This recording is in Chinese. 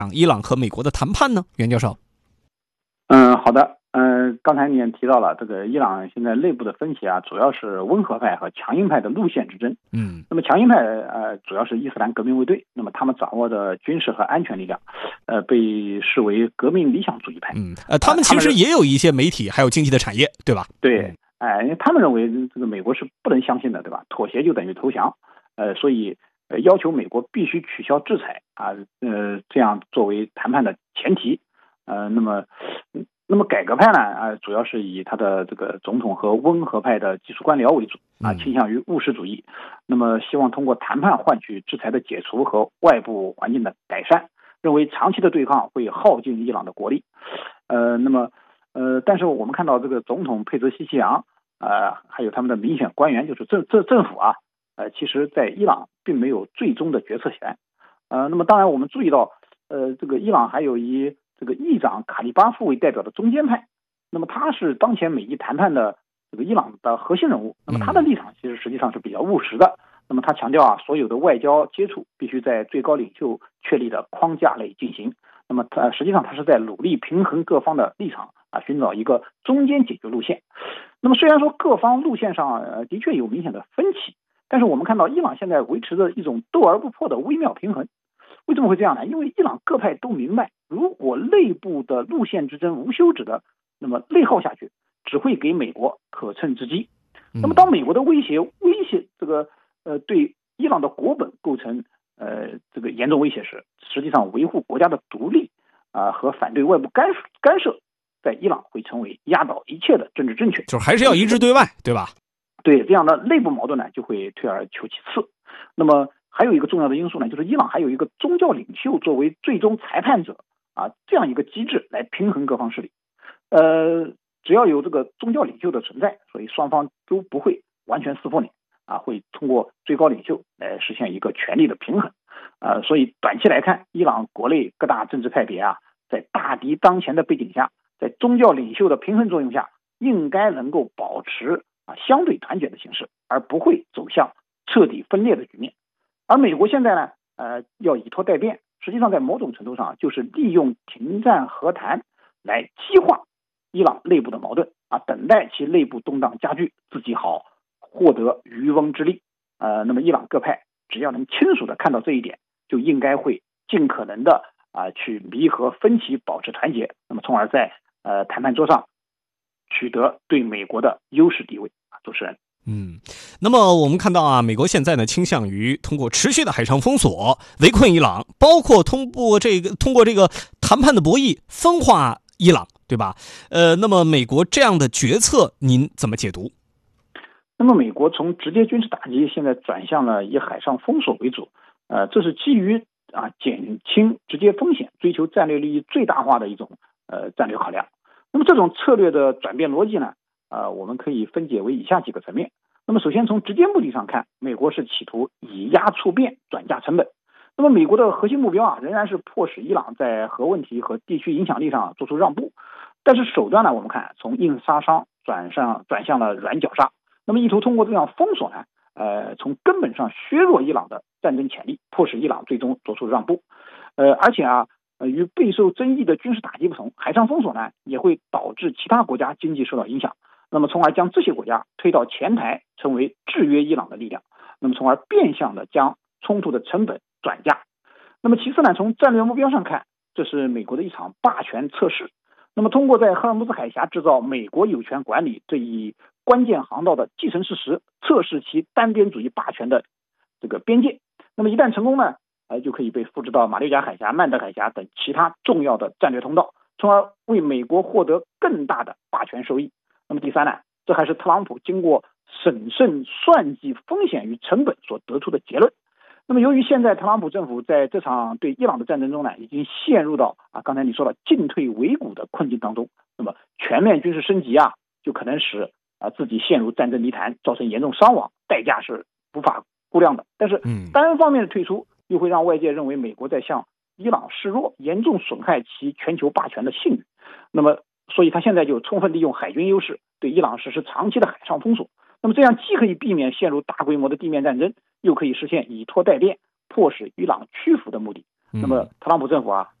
伊朗和美国的谈判呢？袁教授。 好的。刚才你也提到了这个伊朗现在内部的分歧啊，主要是温和派和强硬派的路线之争。那么强硬派主要是伊斯兰革命卫队，那么他们掌握的军事和安全力量，被视为革命理想主义派。 他们其实也有一些媒体还有经济的产业，对吧？ 对，因为他们认为这个美国是不能相信的，对吧？妥协就等于投降，所以要求美国必须取消制裁啊，这样作为谈判的前提。那么改革派呢，主要是以他的这个总统和温和派的技术官僚为主啊，倾向于务实主义。那么希望通过谈判换取制裁的解除和外部环境的改善，认为长期的对抗会耗尽伊朗的国力。但是我们看到这个总统佩泽西奇扬还有他们的民选官员，就是政府啊，其实在伊朗并没有最终的决策权。那么当然我们注意到，这个伊朗还有以这个议长卡利巴夫为代表的中间派，那么他是当前美伊谈判的这个伊朗的核心人物。那么他的立场其实实际上是比较务实的。那么他强调所有的外交接触必须在最高领袖确立的框架内进行。那么实际上他是在努力平衡各方的立场寻找一个中间解决路线。那么虽然说各方路线上的确有明显的分歧，但是我们看到伊朗现在维持着一种斗而不破的微妙平衡。为什么会这样呢？因为伊朗各派都明白，如果内部的路线之争无休止的那么内耗下去，只会给美国可乘之机。那么当美国的威胁这个对伊朗的国本构成这个严重威胁时，实际上维护国家的独立和反对外部干涉，在伊朗会成为压倒一切的政治正确， 就是还是要一致对外，对吧？ 对，这样的内部矛盾呢就会退而求其次。那么还有一个重要的因素呢，就是伊朗还有一个宗教领袖作为最终裁判者这样一个机制来平衡各方势力。只要有这个宗教领袖的存在，所以双方都不会完全撕破脸会通过最高领袖来实现一个权力的平衡。所以短期来看，伊朗国内各大政治派别在大敌当前的背景下，在宗教领袖的平衡作用下，应该能够保持相对团结的形势，而不会走向彻底分裂的局面。而美国现在呢，要以拖待变，实际上在某种程度上就是利用停战和谈来激化伊朗内部的矛盾等待其内部动荡加剧，自己好获得渔翁之利。那么伊朗各派只要能清楚的看到这一点，就应该会尽可能的去弥合分歧，保持团结，那么从而在谈判桌上取得对美国的优势地位。主持人。 那么我们看到美国现在呢倾向于通过持续的海上封锁围困伊朗，包括通过这个谈判的博弈分化伊朗，对吧？那么美国这样的决策您怎么解读？ 那么美国从直接军事打击现在转向了以海上封锁为主，这是基于减轻直接风险，追求战略利益最大化的一种战略考量。那么这种策略的转变逻辑呢，我们可以分解为以下几个层面。那么首先从直接目的上看，美国是企图以压促变，转嫁成本。那么美国的核心目标仍然是迫使伊朗在核问题和地区影响力上做出让步，但是手段呢，我们看从硬杀伤转向了软绞杀。那么意图通过这样封锁呢，从根本上削弱伊朗的战争潜力，迫使伊朗最终做出让步。而且与备受争议的军事打击不同，海上封锁呢也会导致其他国家经济受到影响，那么从而将这些国家推到前台，成为制约伊朗的力量，那么从而变相的将冲突的成本转嫁。那么其次呢，从战略目标上看，这是美国的一场霸权测试。那么通过在赫尔木兹海峡制造美国有权管理这一关键航道的既成事实，测试其单边主义霸权的这个边界。那么一旦成功呢，就可以被复制到马六甲海峡、曼德海峡等其他重要的战略通道，从而为美国获得更大的霸权收益。那么第三呢，这还是特朗普经过审慎算计风险与成本所得出的结论。那么由于现在特朗普政府在这场对伊朗的战争中呢，已经陷入到刚才你说的进退维谷的困境当中，那么全面军事升级就可能使自己陷入战争泥潭，造成严重伤亡，代价是无法估量的。但是单方面的退出又会让外界认为美国在向伊朗示弱，严重损害其全球霸权的信誉。那么所以他现在就充分利用海军优势，对伊朗实施长期的海上封锁。那么这样既可以避免陷入大规模的地面战争，又可以实现以拖待变，迫使伊朗屈服的目的。那么特朗普政府